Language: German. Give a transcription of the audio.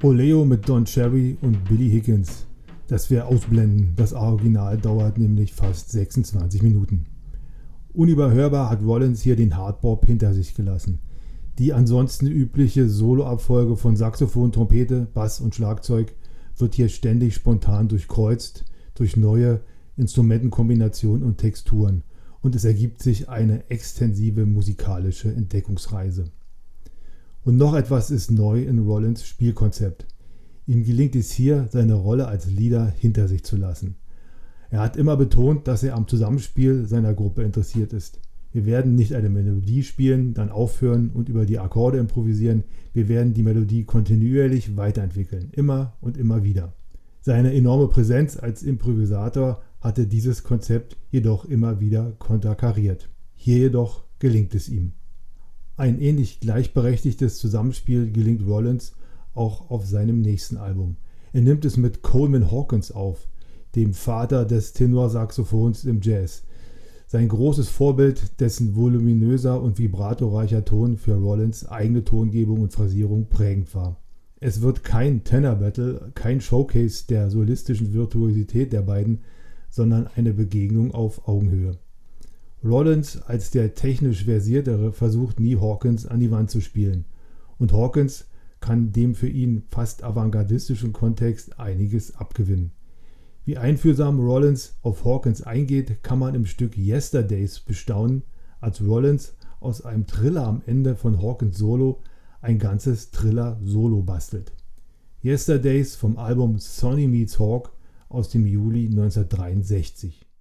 Oleo mit Don Cherry und Billy Higgins. Das wäre ausblenden, das Original dauert nämlich fast 26 Minuten. Unüberhörbar hat Rollins hier den Hardbop hinter sich gelassen. Die ansonsten übliche Soloabfolge von Saxophon, Trompete, Bass und Schlagzeug wird hier ständig spontan durchkreuzt durch neue Instrumentenkombinationen und Texturen und es ergibt sich eine extensive musikalische Entdeckungsreise. Und noch etwas ist neu in Rollins Spielkonzept. Ihm gelingt es hier, seine Rolle als Leader hinter sich zu lassen. Er hat immer betont, dass er am Zusammenspiel seiner Gruppe interessiert ist. Wir werden nicht eine Melodie spielen, dann aufhören und über die Akkorde improvisieren. Wir werden die Melodie kontinuierlich weiterentwickeln, immer und immer wieder. Seine enorme Präsenz als Improvisator hatte dieses Konzept jedoch immer wieder konterkariert. Hier jedoch gelingt es ihm. Ein ähnlich gleichberechtigtes Zusammenspiel gelingt Rollins auch auf seinem nächsten Album. Er nimmt es mit Coleman Hawkins auf, dem Vater des Tenorsaxophons im Jazz. Sein großes Vorbild, dessen voluminöser und vibratoreicher Ton für Rollins eigene Tongebung und Phrasierung prägend war. Es wird kein Tenor Battle, kein Showcase der solistischen Virtuosität der beiden, sondern eine Begegnung auf Augenhöhe. Rollins als der technisch Versiertere versucht nie Hawkins an die Wand zu spielen und Hawkins kann dem für ihn fast avantgardistischen Kontext einiges abgewinnen. Wie einfühlsam Rollins auf Hawkins eingeht, kann man im Stück Yesterdays bestaunen, als Rollins aus einem Triller am Ende von Hawkins Solo ein ganzes Triller-Solo bastelt. Yesterdays vom Album Sonny Meets Hawk aus dem Juli 1963.